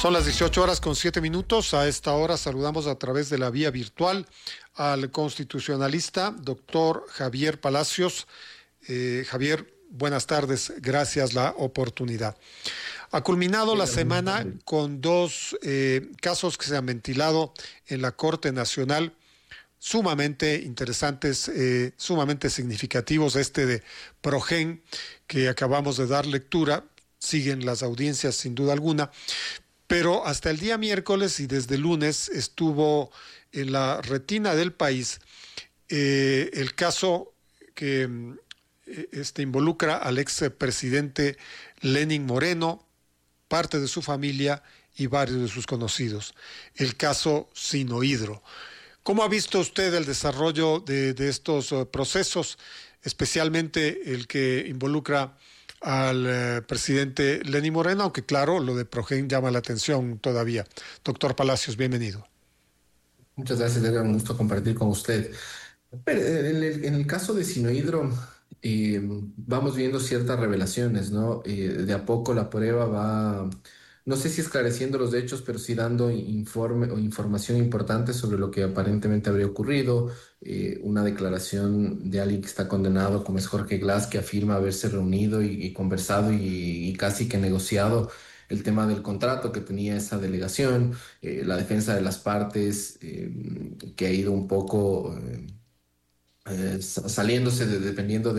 Son las 18:07. A esta hora saludamos a través de la vía virtual al constitucionalista, doctor Javier Palacios. Javier, buenas tardes, gracias la oportunidad. Ha culminado la semana con dos casos que se han ventilado en la Corte Nacional, sumamente interesantes, sumamente significativos. Este de Progen, que acabamos de dar lectura, siguen las audiencias sin duda alguna, pero hasta el día miércoles y desde el lunes estuvo en la retina del país el caso que involucra al expresidente Lenín Moreno, parte de su familia y varios de sus conocidos, el caso Sinohydro. ¿Cómo ha visto usted el desarrollo de estos procesos, especialmente el que involucra al presidente Lenín Moreno, aunque claro, lo de Progen llama la atención todavía? Doctor Palacios, bienvenido. Muchas gracias, era un gusto compartir con usted. Pero en el caso de Sinohydro, vamos viendo ciertas revelaciones, ¿no? De a poco la prueba va, no sé si esclareciendo los hechos, pero sí dando informe o información importante sobre lo que aparentemente habría ocurrido. Una declaración de alguien que está condenado, como es Jorge Glass, que afirma haberse reunido y conversado y casi que negociado el tema del contrato que tenía esa delegación. La defensa de las partes, que ha ido un poco saliéndose dependiendo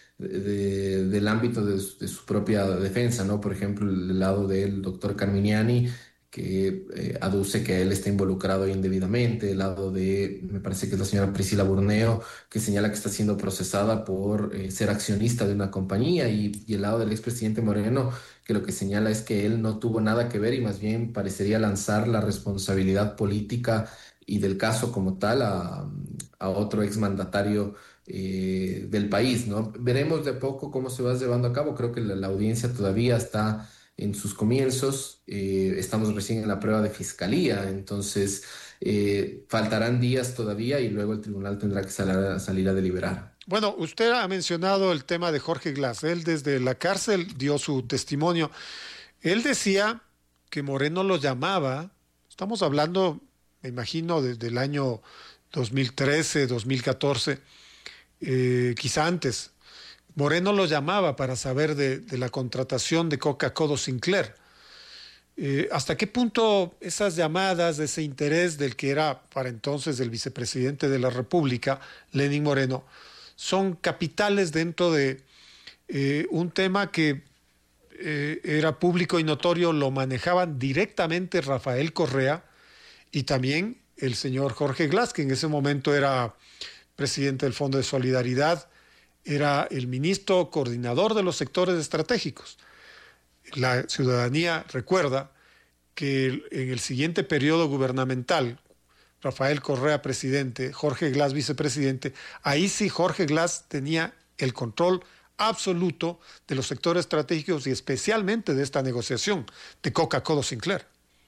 del ámbito de su propia defensa, ¿no? Por ejemplo, el lado del doctor Carminiani, que aduce que él está involucrado indebidamente; el lado de, me parece que es la señora Priscila Burneo, que señala que está siendo procesada por ser accionista de una compañía; y el lado del expresidente Moreno, que lo que señala es que él no tuvo nada que ver y más bien parecería lanzar la responsabilidad política y del caso como tal a otro exmandatario del país, ¿no? Veremos de poco cómo se va llevando a cabo. Creo que la audiencia todavía está en sus comienzos. Estamos recién en la prueba de fiscalía, entonces faltarán días todavía y luego el tribunal tendrá que salir a deliberar. Bueno, usted ha mencionado el tema de Jorge Glass. Él desde la cárcel dio su testimonio. Él decía que Moreno lo llamaba, estamos hablando, me imagino, desde el año 2013, 2014, quizá antes. Moreno lo llamaba para saber de la contratación de Coca-Cola Sinclair. ¿Hasta qué punto esas llamadas, ese interés del que era para entonces el vicepresidente de la República, Lenín Moreno, son capitales dentro de un tema que era público y notorio? Lo manejaban directamente Rafael Correa y también el señor Jorge Glass, que en ese momento era presidente del Fondo de Solidaridad, era el ministro coordinador de los sectores estratégicos. La ciudadanía recuerda que en el siguiente periodo gubernamental, Rafael Correa presidente, Jorge Glass vicepresidente, ahí sí Jorge Glass tenía el control absoluto de los sectores estratégicos y especialmente de esta negociación de Coca-Cola Sinclair.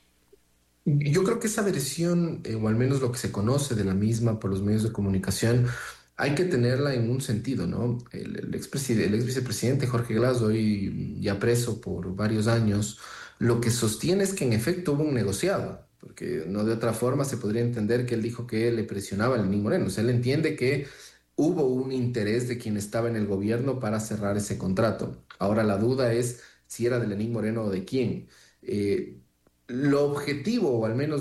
Yo creo que esa versión, o al menos lo que se conoce de la misma por los medios de comunicación, hay que tenerla en un sentido, ¿no? El ex vicepresidente Jorge Glass, hoy ya preso por varios años, lo que sostiene es que en efecto hubo un negociado, porque no de otra forma se podría entender que él dijo que le presionaba a Lenín Moreno. O sea, él entiende que hubo un interés de quien estaba en el gobierno para cerrar ese contrato. Ahora la duda es si era de Lenín Moreno o de quién. Lo objetivo, o al menos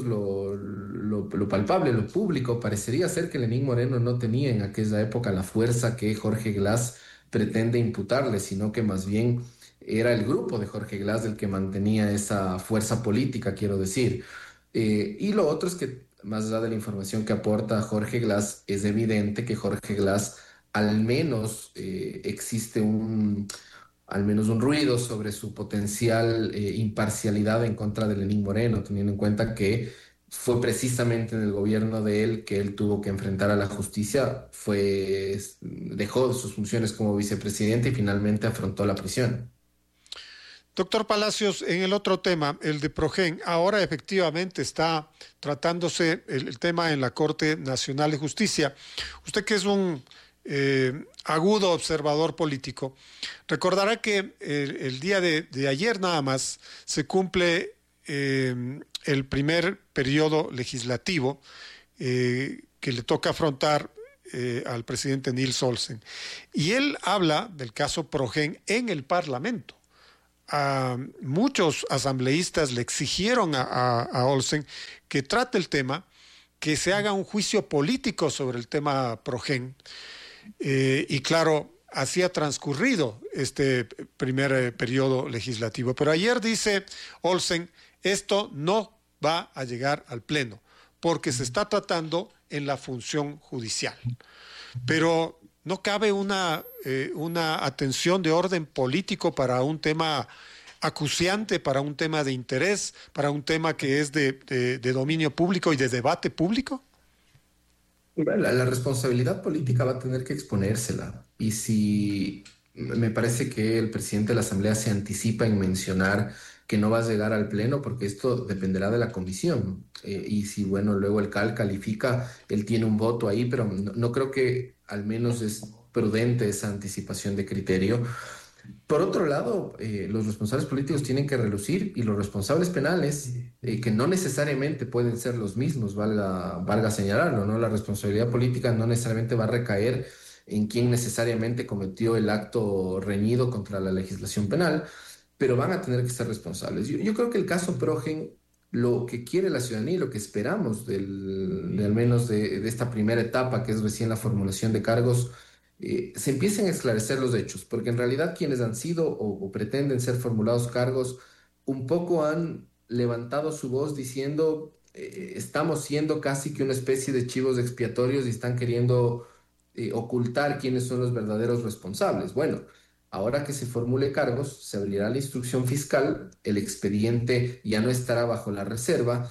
lo palpable, lo público, parecería ser que Lenín Moreno no tenía en aquella época la fuerza que Jorge Glass pretende imputarle, sino que más bien era el grupo de Jorge Glass el que mantenía esa fuerza política, quiero decir. Y lo otro es que, más allá de la información que aporta Jorge Glass, es evidente que Jorge Glass, al menos existe al menos un ruido sobre su potencial imparcialidad en contra de Lenín Moreno, teniendo en cuenta que fue precisamente en el gobierno de él que él tuvo que enfrentar a la justicia, dejó sus funciones como vicepresidente y finalmente afrontó la prisión. Doctor Palacios, en el otro tema, el de Progen, ahora efectivamente está tratándose el tema en la Corte Nacional de Justicia. Usted, que es un agudo observador político, recordará que el día de ayer nada más se cumple el primer periodo legislativo que le toca afrontar al presidente Nils Olsen. Y él habla del caso Progen en el Parlamento. Muchos asambleístas le exigieron a Olsen que trate el tema, que se haga un juicio político sobre el tema Progen. Y claro, así ha transcurrido este primer periodo legislativo. Pero ayer dice Olsen, esto no va a llegar al Pleno, porque se está tratando en la función judicial. Pero no cabe una atención de orden político para un tema acuciante, para un tema de interés, para un tema que es de dominio público y de debate público. La responsabilidad política va a tener que exponérsela. Y si me parece que el presidente de la Asamblea se anticipa en mencionar que no va a llegar al Pleno, porque esto dependerá de la comisión. Y si, bueno, luego el CAL califica, él tiene un voto ahí, pero no creo que al menos es prudente esa anticipación de criterio. Por otro lado, los responsables políticos tienen que relucir y los responsables penales, que no necesariamente pueden ser los mismos, valga señalarlo, ¿no? La responsabilidad política no necesariamente va a recaer en quien necesariamente cometió el acto reñido contra la legislación penal, pero van a tener que ser responsables. Yo creo que el caso Progen, lo que quiere la ciudadanía y lo que esperamos de al menos de esta primera etapa, que es recién la formulación de cargos, se empiecen a esclarecer los hechos, porque en realidad quienes han sido o pretenden ser formulados cargos un poco han levantado su voz diciendo estamos siendo casi que una especie de chivos expiatorios y están queriendo ocultar quiénes son los verdaderos responsables. Bueno, ahora que se formule cargos, se abrirá la instrucción fiscal, el expediente ya no estará bajo la reserva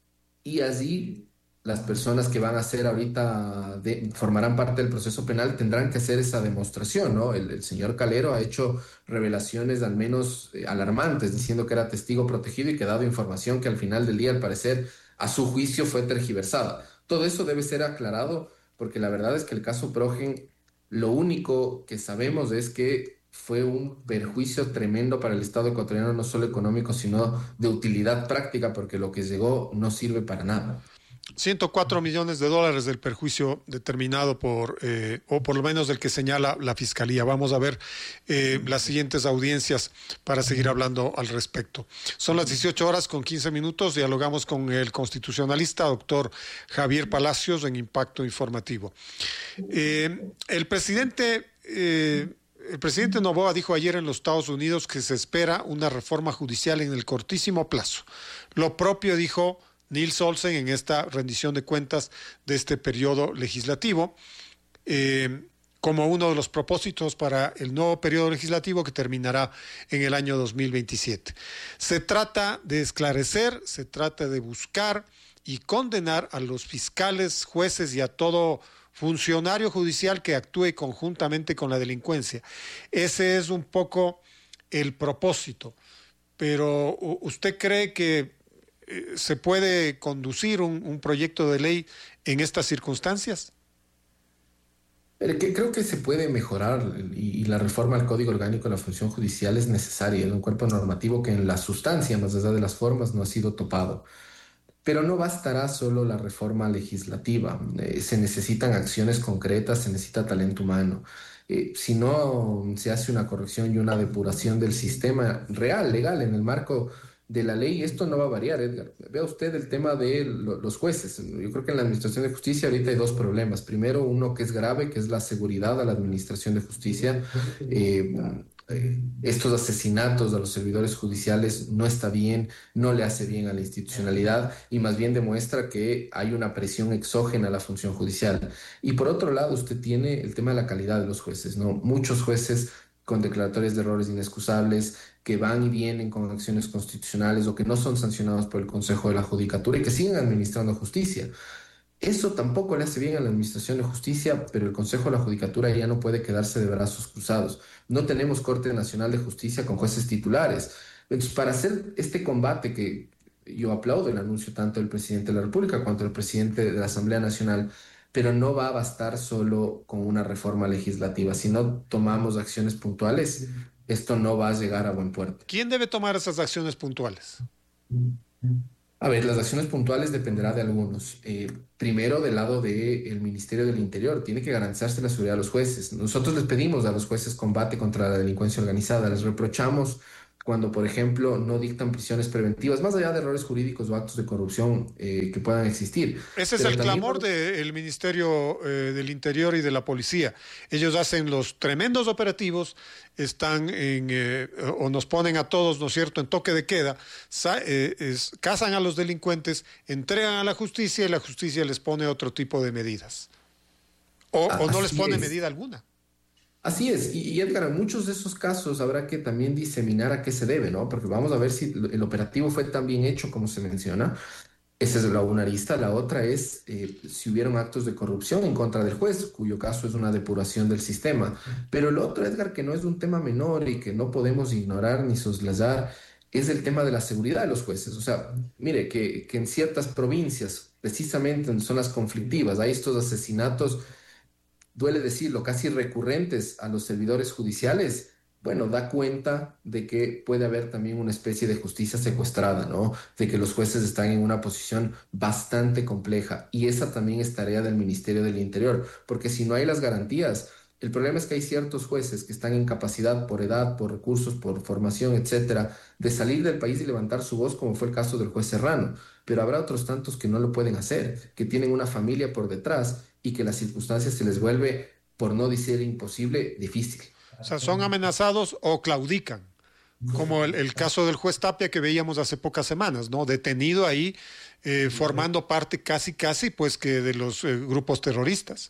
y allí las personas que van a ser ahorita, formarán parte del proceso penal, tendrán que hacer esa demostración, ¿no? El señor Calero ha hecho revelaciones al menos alarmantes, diciendo que era testigo protegido y que ha dado información que al final del día, al parecer, a su juicio fue tergiversada. Todo eso debe ser aclarado, porque la verdad es que el caso Progen, lo único que sabemos es que fue un perjuicio tremendo para el Estado ecuatoriano, no solo económico, sino de utilidad práctica, porque lo que llegó no sirve para nada. 104 millones de dólares del perjuicio determinado o por lo menos del que señala la Fiscalía. Vamos a ver las siguientes audiencias para seguir hablando al respecto. Son las 18:15. Dialogamos con el constitucionalista, doctor Javier Palacios, en Impacto Informativo. El presidente Noboa dijo ayer en los Estados Unidos que se espera una reforma judicial en el cortísimo plazo. Lo propio dijo Nils Olsen en esta rendición de cuentas de este periodo legislativo, como uno de los propósitos para el nuevo periodo legislativo que terminará en el año 2027. Se trata de esclarecer, se trata de buscar y condenar a los fiscales, jueces y a todo funcionario judicial que actúe conjuntamente con la delincuencia. Ese es un poco el propósito. Pero ¿usted cree que se puede conducir un proyecto de ley en estas circunstancias? Creo que se puede mejorar y la reforma al Código Orgánico de la Función Judicial es necesaria, es un cuerpo normativo que en la sustancia, más allá de las formas, no ha sido topado. Pero no bastará solo la reforma legislativa, se necesitan acciones concretas, se necesita talento humano. Si no se hace una corrección y una depuración del sistema real, legal, en el marco de la ley, esto no va a variar, Edgar. Vea usted el tema de los jueces. Yo creo que en la Administración de Justicia ahorita hay dos problemas. Primero, uno que es grave, que es la seguridad a la Administración de Justicia. Estos asesinatos a los servidores judiciales no está bien, no le hace bien a la institucionalidad y más bien demuestra que hay una presión exógena a la función judicial. Y por otro lado, usted tiene el tema de la calidad de los jueces, ¿no? Muchos jueces con declaratorias de errores inexcusables, que van y vienen con acciones constitucionales o que no son sancionados por el Consejo de la Judicatura y que siguen administrando justicia. Eso tampoco le hace bien a la Administración de Justicia, pero el Consejo de la Judicatura ya no puede quedarse de brazos cruzados. No tenemos Corte Nacional de Justicia con jueces titulares. Entonces, para hacer este combate, que yo aplaudo el anuncio tanto del presidente de la República cuanto del presidente de la Asamblea Nacional, pero no va a bastar solo con una reforma legislativa. Si no tomamos acciones puntuales, esto no va a llegar a buen puerto. ¿Quién debe tomar esas acciones puntuales? A ver, las acciones puntuales dependerá de algunos. Primero, del lado del Ministerio del Interior, tiene que garantizarse la seguridad de los jueces. Nosotros les pedimos a los jueces combate contra la delincuencia organizada, les reprochamos cuando, por ejemplo, no dictan prisiones preventivas, más allá de errores jurídicos o actos de corrupción que puedan existir. Ese es Pero el también, clamor del Ministerio del Interior y de la Policía. Ellos hacen los tremendos operativos, están o nos ponen a todos, ¿no es cierto?, en toque de queda, cazan a los delincuentes, entregan a la justicia y la justicia les pone otro tipo de medidas. O no les así pone es. medida alguna. Así es, y Edgar, en muchos de esos casos habrá que también diseminar a qué se debe, ¿no? Porque vamos a ver si el operativo fue tan bien hecho como se menciona. Esa es la una arista. La otra es si hubieron actos de corrupción en contra del juez, cuyo caso es una depuración del sistema. Pero el otro, Edgar, que no es un tema menor y que no podemos ignorar ni soslayar, es el tema de la seguridad de los jueces. O sea, mire, que en ciertas provincias, precisamente en zonas conflictivas, hay estos asesinatos, duele decirlo, casi recurrentes a los servidores judiciales, bueno, da cuenta de que puede haber también una especie de justicia secuestrada, ¿no? De que los jueces están en una posición bastante compleja y esa también es tarea del Ministerio del Interior, porque si no hay las garantías, el problema es que hay ciertos jueces que están en capacidad por edad, por recursos, por formación, etcétera, de salir del país y levantar su voz, como fue el caso del juez Serrano, pero habrá otros tantos que no lo pueden hacer, que tienen una familia por detrás y que las circunstancias se les vuelve, por no decir imposible, difícil. O sea, son amenazados o claudican, como el caso del juez Tapia que veíamos hace pocas semanas, ¿no? Detenido ahí, formando parte casi, pues que de los grupos terroristas.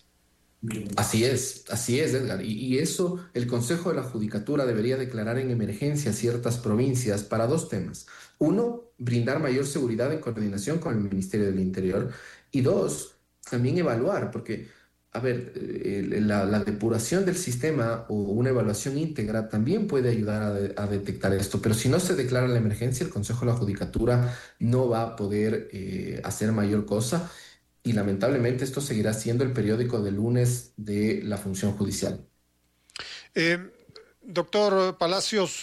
Así es, Edgar. Y eso, el Consejo de la Judicatura debería declarar en emergencia ciertas provincias para dos temas. Uno, brindar mayor seguridad en coordinación con el Ministerio del Interior. Y dos, también evaluar, porque, a ver, la depuración del sistema o una evaluación íntegra también puede ayudar a detectar esto. Pero si no se declara la emergencia, el Consejo de la Judicatura no va a poder hacer mayor cosa y lamentablemente esto seguirá siendo el periódico de lunes de la función judicial. Eh, Doctor Palacios,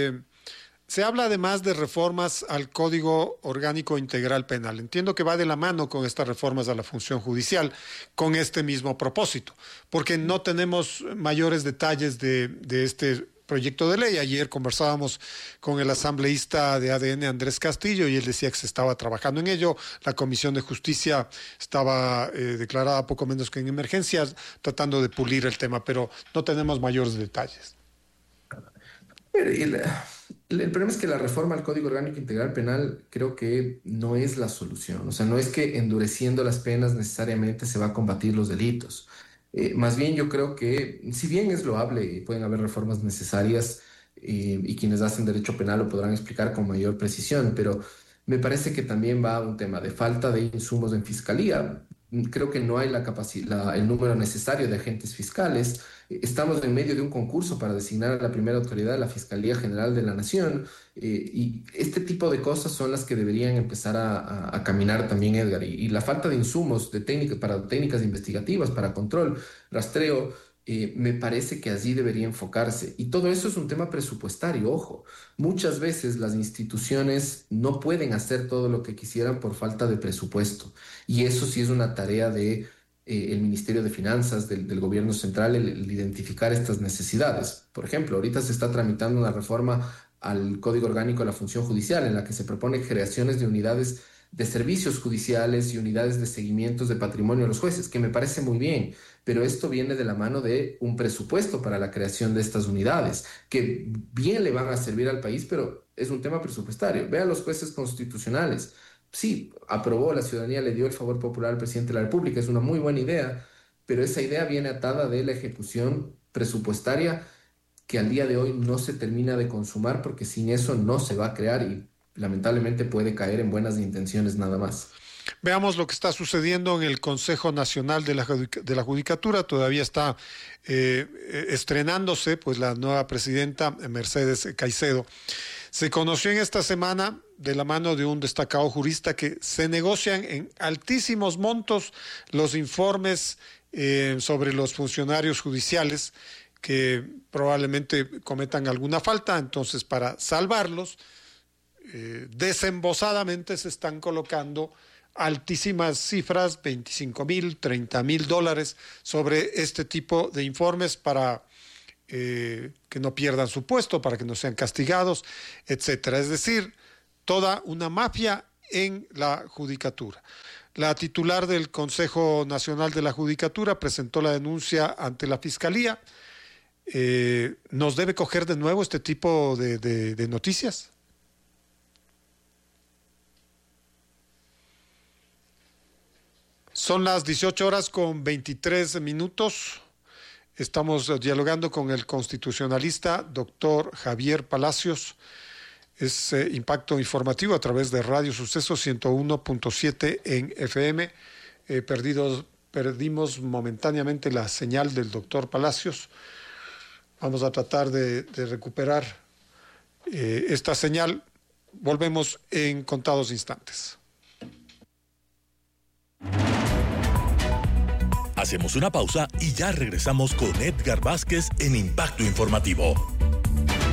se habla además de reformas al Código Orgánico Integral Penal. Entiendo que va de la mano con estas reformas a la función judicial, con este mismo propósito, porque no tenemos mayores detalles de este proyecto de ley. Ayer conversábamos con el asambleísta de ADN, Andrés Castillo, y él decía que se estaba trabajando en ello. La Comisión de Justicia estaba declarada poco menos que en emergencias, tratando de pulir el tema, pero no tenemos mayores detalles. Pero el problema es que la reforma al Código Orgánico Integral Penal creo que no es la solución. O sea, no es que endureciendo las penas necesariamente se va a combatir los delitos. Más bien yo creo que, si bien es loable y pueden haber reformas necesarias y quienes hacen derecho penal lo podrán explicar con mayor precisión, pero me parece que también va a un tema de falta de insumos en fiscalía. Creo que no hay la capacidad, el número necesario de agentes fiscales. Estamos en medio de un concurso para designar a la primera autoridad de la Fiscalía General de la Nación y este tipo de cosas son las que deberían empezar a caminar también, Edgar. Y la falta de insumos de técnicas para técnicas investigativas, para control, rastreo, me parece que allí debería enfocarse. Y todo eso es un tema presupuestario, ojo. Muchas veces las instituciones no pueden hacer todo lo que quisieran por falta de presupuesto. Y eso sí es una tarea de el Ministerio de Finanzas, del gobierno central, el identificar estas necesidades. Por ejemplo, ahorita se está tramitando una reforma al Código Orgánico de la Función Judicial en la que se propone creaciones de unidades de servicios judiciales y unidades de seguimientos de patrimonio de los jueces, que me parece muy bien, pero esto viene de la mano de un presupuesto para la creación de estas unidades, que bien le van a servir al país, pero es un tema presupuestario. Ve a los jueces constitucionales. Sí, aprobó, la ciudadanía le dio el favor popular al presidente de la República, es una muy buena idea, pero esa idea viene atada de la ejecución presupuestaria que al día de hoy no se termina de consumar porque sin eso no se va a crear y lamentablemente puede caer en buenas intenciones nada más. Veamos lo que está sucediendo en el Consejo Nacional de la Judicatura. Todavía está estrenándose pues la nueva presidenta Mercedes Caicedo. Se conoció en esta semana de la mano de un destacado jurista que se negocian en altísimos montos los informes sobre los funcionarios judiciales que probablemente cometan alguna falta. Entonces, para salvarlos, desembosadamente se están colocando altísimas cifras, $25,000, $30,000 sobre este tipo de informes para que no pierdan su puesto, para que no sean castigados, etcétera. Es decir, toda una mafia en la judicatura. La titular del Consejo Nacional de la Judicatura presentó la denuncia ante la Fiscalía. ¿Nos debe coger de nuevo este tipo de noticias? Son las 18:23. Estamos dialogando con el constitucionalista doctor Javier Palacios. Es Impacto Informativo a través de Radio Suceso 101.7 en FM. Perdimos momentáneamente la señal del doctor Palacios. Vamos a tratar de recuperar esta señal. Volvemos en contados instantes. Hacemos una pausa y ya regresamos con Edgar Vázquez en Impacto Informativo.